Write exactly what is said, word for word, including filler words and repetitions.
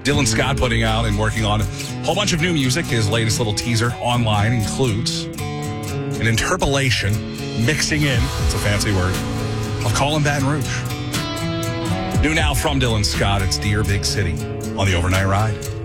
Dylan Scott putting out and working on a whole bunch of new music. His latest little teaser online includes an interpolation, mixing in, it's a fancy word, of Callin' Baton Rouge. New now from Dylan Scott, it's Dear Big City on the Overnight Ride.